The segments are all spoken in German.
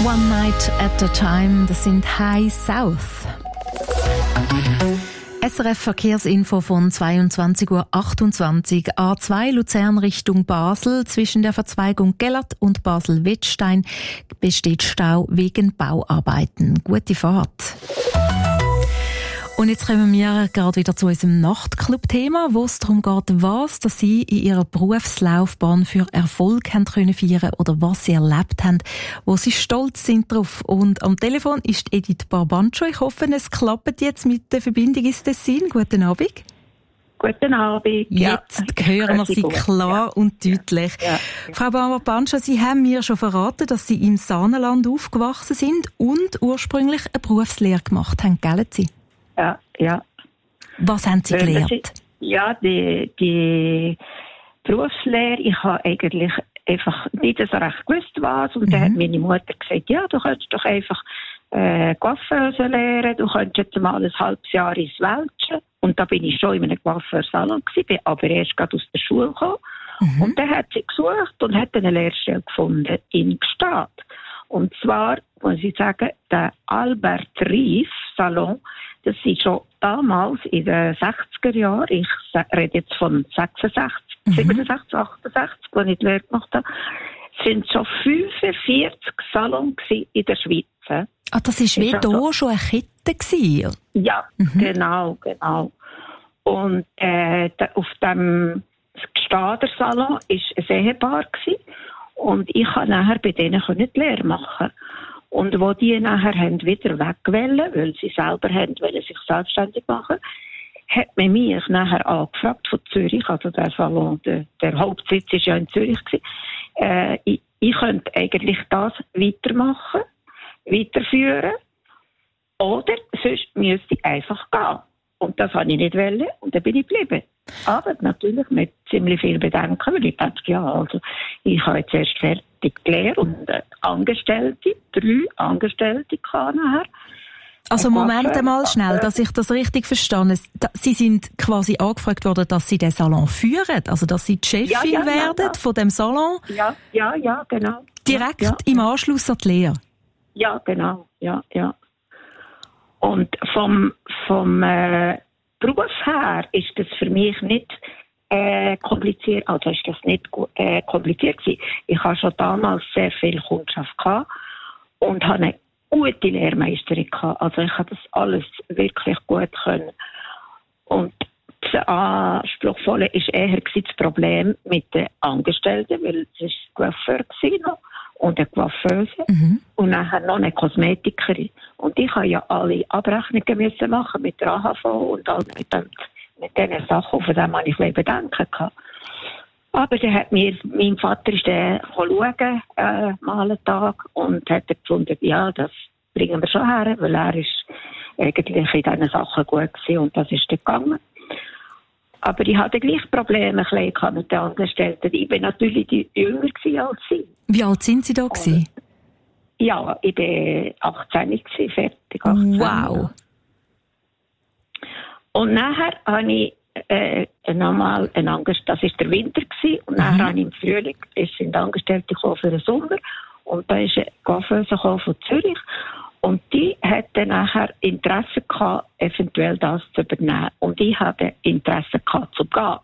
One Night at a Time, das sind High South. SRF Verkehrsinfo von 22.28 Uhr. A2 Luzern Richtung Basel. Zwischen der Verzweigung Gellert und Basel-Wettstein besteht Stau wegen Bauarbeiten. Gute Fahrt. Und jetzt kommen wir gerade wieder zu unserem Nachtclub-Thema, wo es darum geht, was dass Sie in Ihrer Berufslaufbahn für Erfolg haben können feiern oder was Sie erlebt haben, wo Sie stolz sind drauf. Und am Telefon ist Edith Barbancho. Ich hoffe, es klappt jetzt mit der Verbindung ins Tessin. Guten Abend. Guten Abend. Jetzt hören wir Sie klar und deutlich. Ja. Frau Barbancho, Sie haben mir schon verraten, dass Sie im Saanenland aufgewachsen sind und ursprünglich eine Berufslehre gemacht haben, gell Sie? Ja. Was haben Sie gelernt? Die Berufslehre, ich habe eigentlich einfach nicht so recht gewusst, was. Und dann hat meine Mutter gesagt, ja, du könntest doch einfach Coiffeuse lernen, du könntest jetzt mal ein halbes Jahr ins Welschen. Und da bin ich schon in einem Coiffeursalon gewesen, bin aber erst gerade aus der Schule gekommen. Und dann hat sie gesucht und hat eine Lehrstelle gefunden in Gstaad. Und zwar, muss ich sagen, der Albert Rief Salon, das ist schon damals in den 60er Jahren, ich rede jetzt von 66, 67, 68, als ich die Lehre gemacht habe, sind schon 45 Salons in der Schweiz. Ah, das war wie hier schon eine Kette gewesen? Ja, genau. Und auf dem Gstader Salon war ein Ehepaar gewesen. Und ich konnte nachher bei denen die Lehre machen. Und wo die nachher wieder weg wollen, weil sie selber wollen sich selbstständig machen, hat man mich nachher angefragt von Zürich, also der Salon, der Hauptsitz war ja in Zürich gewesen. Ich könnte eigentlich das weiterführen, oder sonst müsste ich einfach gehen. Und das wollte ich nicht wollen, und dann bin ich geblieben. Aber natürlich mit ziemlich viel Bedenken, weil ich dachte, also ich habe jetzt erst fertig gelernt und 3 Angestellte kann nachher. Also Moment einmal schnell, dass ich das richtig verstehe. Sie sind quasi angefragt worden, dass Sie den Salon führen, also dass Sie die Chefin werden von dem Salon? Ja, genau. Direkt im Anschluss an die Lehre? Ja, genau, ja. Und vom Beruf her ist das für mich nicht kompliziert, also ist das nicht kompliziert gewesen. Ich hatte schon damals sehr viel Kundschaft gehabt und habe eine gute Lehrmeisterin gehabt. Also ich habe das alles wirklich gut können. Und das Anspruchsvolle war eher das Problem mit den Angestellten, weil es war Coiffeur noch und eine Coiffeuse und nachher noch eine Kosmetikerin. Und ich musste ja alle Abrechnungen machen mit der AHV und all mit diesen Sachen, von denen ich ein Bedenken hatte. Aber dann hat mein Vater schauen, mal einen Tag, und hat gefunden, ja, das bringen wir schon her, weil er ist eigentlich in diesen Sachen gut gewesen, und das ist dann gegangen. Aber ich hatte gleich Probleme mit den Angestellten. Ich war natürlich jünger als sie. Wie alt sind Sie da gewesen? Ja, ich war 18 gewesen, fertig. 18. Wow. Und nachher habe ich nochmal das war der Winter gewesen, und nachher habe ich im Frühling, es sind Angestellte gekommen für den Sommer, und da ist eine Coiffeuse von Zürich, und die hatte nachher Interesse gehabt, eventuell das zu übernehmen. Und ich hatte Interesse gehabt, zu gehen.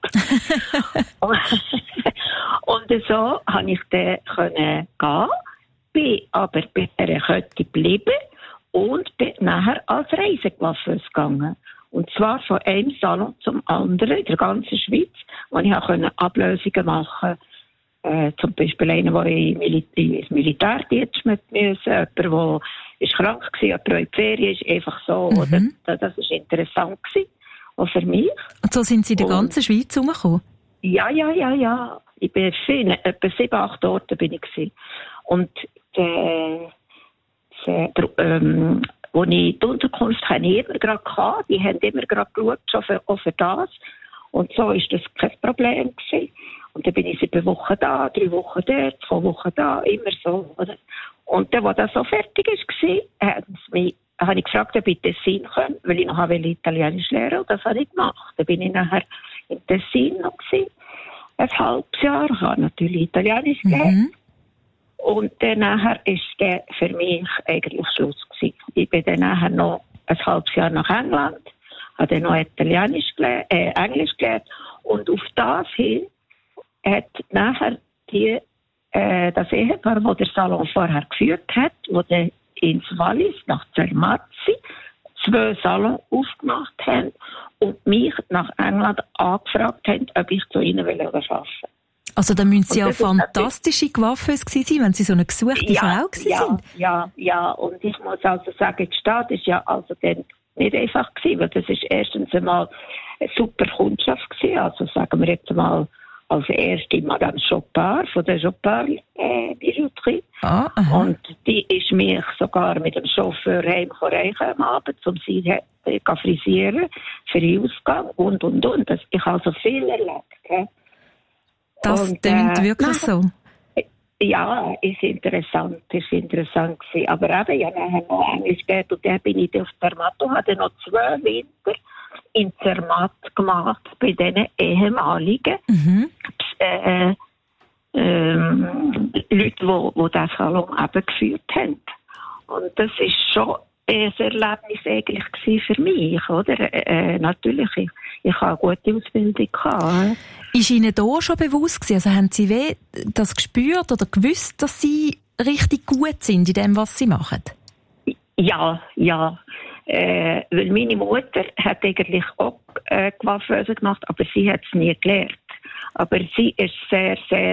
Und so konnte ich dann gehen, bin aber bei dieser Kette geblieben und bin nachher als Reisecoiffeuse gegangen. Und zwar von einem Salon zum anderen in der ganzen Schweiz, wo ich auch Ablösungen machen konnte. Zum Beispiel einer, der ins Militärdienst müssen, jemand, der krank war, jemand, der in die Ferien ist, einfach so. Oder? Das war interessant gewesen, auch für mich. Und so sind Sie in der ganzen Schweiz herumgekommen? Ja. Ich bin etwa 7, 8 Orte bin ich gewesen. Und wo ich die Unterkunft hatte, die haben immer gerade geschaut, schon auch für das. Und so war das kein Problem gewesen. Und dann bin ich 7 Wochen da, 3 Wochen dort, 2 Wochen da, immer so. Oder? Und dann, als das so fertig war, habe ich gefragt, ob ich Tessin kann, weil ich noch Italienisch lernen wollte. Und das habe ich gemacht. Dann bin ich nachher in Tessin noch gewesen, ein halbes Jahr. Ich habe natürlich Italienisch gelernt. Und dann nachher ist der für mich eigentlich Schluss gewesen. Ich bin dann nachher noch ein halbes Jahr nach England, habe dann noch Englisch gelernt. Und auf das hin hat nachher das Ehepaar, das der Salon vorher geführt hat, wo der ins Wallis nach Zermatt 2 Salons aufgemacht haben und mich nach England angefragt haben, ob ich zu ihnen arbeiten will. Also da müssen Sie ja fantastische Coiffeuse gewesen sein, wenn Sie so eine gesuchte Frau gewesen sind. Ja. Und ich muss also sagen, die Stadt ist ja also dann nicht einfach gewesen, weil das ist erstens einmal eine super Kundschaft gewesen. Also sagen wir jetzt mal als erste Madame Chopard von der Chopard Bijouterie. Und die ist mich sogar mit dem Chauffeur heimgereicht am Abend, um sie zu frisieren für den Ausgang und. Ich habe so viel erlebt. Das klingt wirklich so. Ja, ist interessant gewesen. Aber eben, ja, nachher noch Englisch gelernt und dann bin ich auf Zermatt und habe dann noch 2 Winter in Zermatt gemacht bei diesen ehemaligen Leuten, die diesen Salon eben geführt haben. Und das ist schon ein Erlebnis eigentlich für mich, oder? Natürlich, ich habe eine gute Ausbildung gehabt. Ist Ihnen da schon bewusst gewesen? Also haben Sie das gespürt oder gewusst, dass Sie richtig gut sind in dem, was Sie machen? Ja. Weil meine Mutter hat eigentlich auch Coiffeuse gemacht, aber sie hat es nie gelernt. Aber sie ist sehr, sehr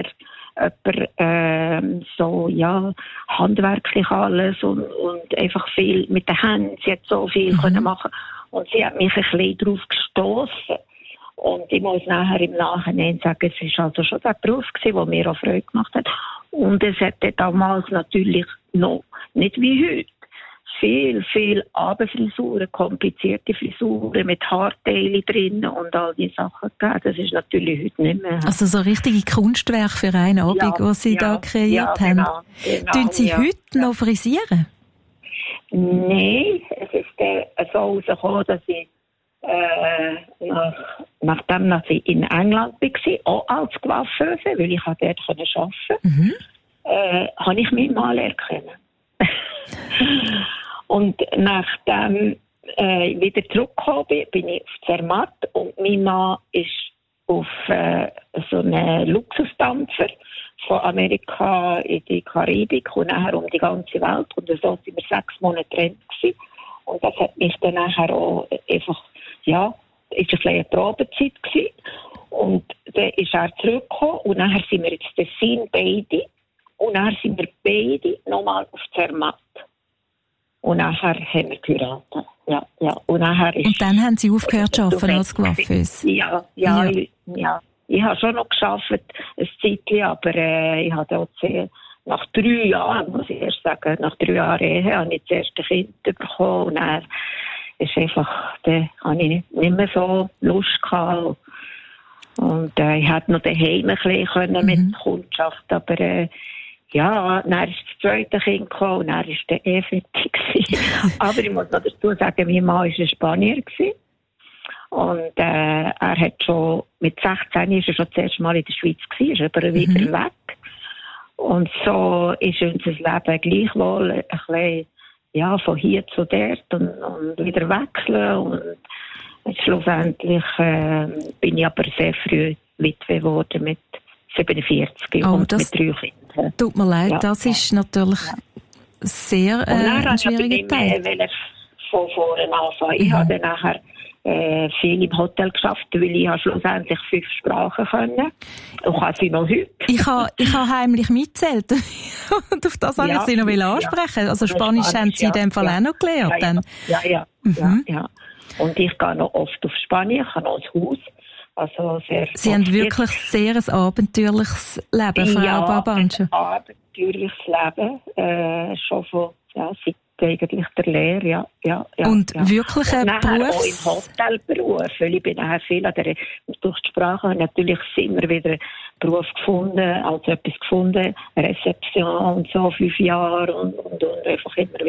handwerklich alles und einfach viel mit den Händen. Sie hat so viel können machen und sie hat mich ein bisschen darauf gestoßen. Und ich muss nachher im Nachhinein sagen, es war also schon der Beruf gewesen, der mir auch Freude gemacht hat. Und es hatte damals natürlich noch nicht wie heute viel Abendfrisuren, komplizierte Frisuren mit Haarteilen drin und all diese Sachen gegeben. Das ist natürlich heute nicht mehr. Also so richtige Kunstwerke für einen Abend, die Sie da kreiert haben. Genau, tun Sie heute noch frisieren? Nein, es ist so rausgekommen, dass ich nachdem ich in England war, auch als Coiffeuse, weil ich dort arbeiten konnte, habe ich meinen Mann erkennen. Und nachdem ich wieder zurückgekommen bin ich auf Zermatt und mein Mann ist auf so einen Luxusdampfer von Amerika in die Karibik und nachher um die ganze Welt. Und so sind wir 6 Monate getrennt gewesen. Und das hat mich dann nachher auch einfach, ist ein bisschen eine Probezeit gewesen. Und dann ist er zurückgekommen und nachher sind wir jetzt Tessin beide. Und nachher sind wir beide nochmal auf Zermatt. Und nachher haben wir geheiratet. Ja. Und dann haben Sie aufgehört zu arbeiten als Coiffeuse? Ja. Ich habe schon noch gearbeitet, ein Zeitchen, aber ich habe auch nach 3 Jahren, muss ich erst sagen, nach 3 Jahren Ehe, habe ich das erste Kind bekommen. Und dann ist einfach, da habe ich nicht mehr so Lust gehabt. Und ich hätte noch daheim ein bisschen mit der Kundschaft, aber dann ist das zweite Kind gekommen und dann war der fertig gewesen. Aber ich muss noch dazu sagen, mein Mann war ein Spanier gewesen. Und er hat schon, mit 16 ist er schon das erste Mal in der Schweiz gewesen, ist aber wieder weg. Und so ist unser Leben gleichwohl ein bisschen, von hier zu dort und wieder wechseln. Und schlussendlich bin ich aber sehr früh Witwe geworden mit 47 und mit 3 Kindern. Tut mir leid, das ist natürlich sehr ein schwieriger Teil. Von vorne anfangen. Ich habe dann nachher viel im Hotel geschafft, weil ich schlussendlich 5 Sprachen können. Und kann sie noch heute. Ich habe heimlich mitzählt. Und auf das wollte ich Sie noch ansprechen. Also Spanisch haben Sie in dem Fall auch noch gelernt. Ja. Und ich gehe noch oft auf Spanien, ich habe noch ein Haus. Also Sie haben wirklich sehr ein abenteuerliches Leben, Frau Barbancha. Ja, ein abenteuerliches Leben, schon von seit eigentlich der Lehre, ja. Und wirklich ein Beruf? Auch im Hotelberuf, weil ich bin nachher viel durch die Sprache natürlich immer wieder einen Beruf gefunden, also etwas gefunden, Rezeption und so, 5 Jahre und einfach immer wieder.